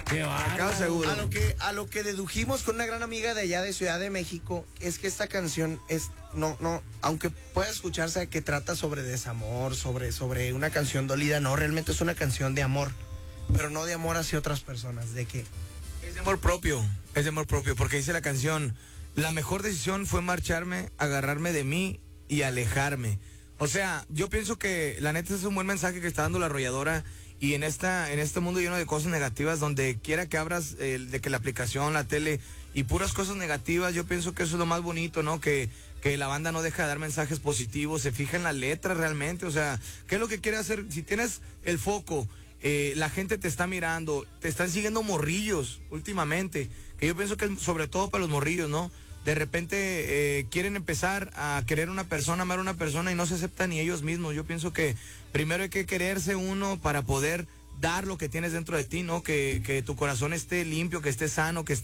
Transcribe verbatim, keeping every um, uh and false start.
Qué Acá seguro. A lo que a lo que dedujimos con una gran amiga de allá de Ciudad de México es que esta canción es no no aunque pueda escucharse que trata sobre desamor, sobre sobre una canción dolida, no, realmente es una canción de amor, pero no de amor hacia otras personas, de que Es de amor propio, es de amor propio, porque dice la canción, la mejor decisión fue marcharme, agarrarme de mí y alejarme. O sea, yo pienso que la neta es un buen mensaje que está dando la arrolladora. Y en esta en este mundo lleno de cosas negativas, donde quiera que abras eh, de que la aplicación, la tele y puras cosas negativas, yo pienso que eso es lo más bonito, ¿no? Que, que la banda no deja de dar mensajes positivos, se fija en la letra realmente, o sea, ¿qué es lo que quiere hacer? Si tienes el foco, eh, la gente te está mirando, te están siguiendo morrillos últimamente, que yo pienso que es sobre todo para los morrillos, ¿no? De repente eh, quieren empezar a querer a una persona, amar a una persona y no se aceptan ni ellos mismos. Yo pienso que primero hay que quererse uno para poder dar lo que tienes dentro de ti, ¿no? Que, que tu corazón esté limpio, que esté sano, que esté